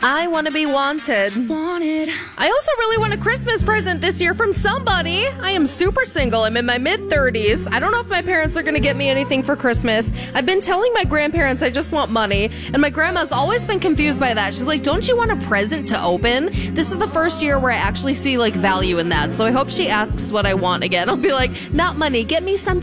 I want to be wanted. I also really want a Christmas present this year from somebody. I am super single. I'm in my mid-30s. I don't know if my parents are going to get me anything for Christmas. I've been telling my grandparents I just want money, and my grandma's always been confused by that. She's like, don't you want a present to open? This is the first year where I actually see, like, value in that, so I hope she asks what I want again. I'll be like, not money, get me something